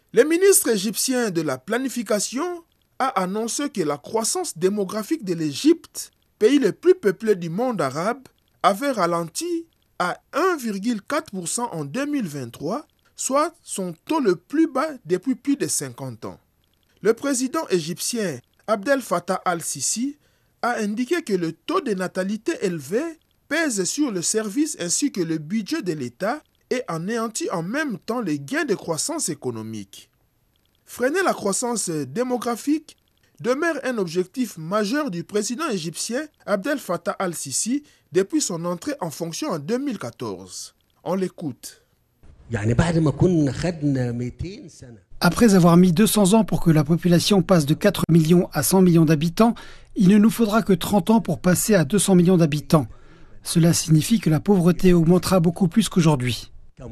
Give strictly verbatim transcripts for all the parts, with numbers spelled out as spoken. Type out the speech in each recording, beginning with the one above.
Le ministre égyptien de la planification a annoncé que la croissance démographique de l'Égypte, pays le plus peuplé du monde arabe, avait ralenti à un virgule quatre pour cent en deux mille vingt-trois, soit son taux le plus bas depuis plus de cinquante ans. Le président égyptien Abdel Fattah al-Sisi a indiqué que le taux de natalité élevé pèse sur le service ainsi que le budget de l'État et anéantit en même temps les gains de croissance économique. Freiner la croissance démographique demeure un objectif majeur du président égyptien Abdel Fattah al-Sisi depuis son entrée en fonction en deux mille quatorze. On l'écoute. Après avoir mis deux cents ans pour que la population passe de quatre millions à cent millions d'habitants, il ne nous faudra que trente ans pour passer à deux cents millions d'habitants. Cela signifie que la pauvreté augmentera beaucoup plus qu'aujourd'hui.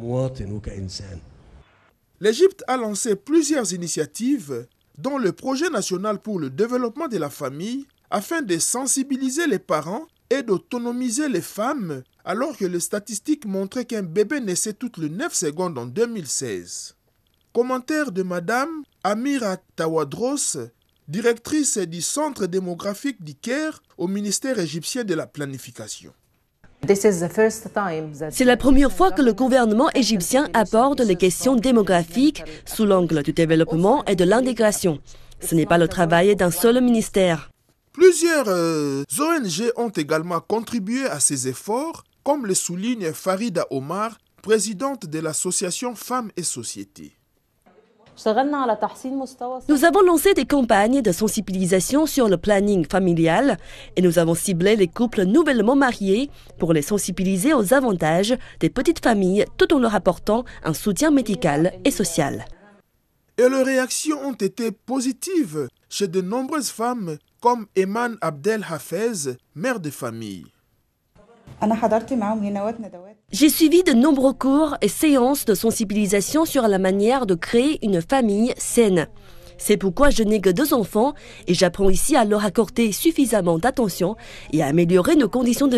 L'Égypte a lancé plusieurs initiatives, dont le projet national pour le développement de la famille, afin de sensibiliser les parents et d'autonomiser les femmes, alors que les statistiques montraient qu'un bébé naissait toutes les neuf secondes en deux mille seize. Commentaire de Madame Amira Tawadros, directrice du Centre démographique du Caire au ministère égyptien de la planification. C'est la première fois que le gouvernement égyptien aborde les questions démographiques sous l'angle du développement et de l'intégration. Ce n'est pas le travail d'un seul ministère. Plusieurs euh, O N G ont également contribué à ces efforts, comme le souligne Farida Omar, présidente de l'association Femmes et Société. Nous avons lancé des campagnes de sensibilisation sur le planning familial et nous avons ciblé les couples nouvellement mariés pour les sensibiliser aux avantages des petites familles tout en leur apportant un soutien médical et social. Et les réactions ont été positives chez de nombreuses femmes comme Eman Abdel Hafez, mère de famille. J'ai suivi de nombreux cours et séances de sensibilisation sur la manière de créer une famille saine. C'est pourquoi je n'ai que deux enfants et j'apprends ici à leur accorder suffisamment d'attention et à améliorer nos conditions de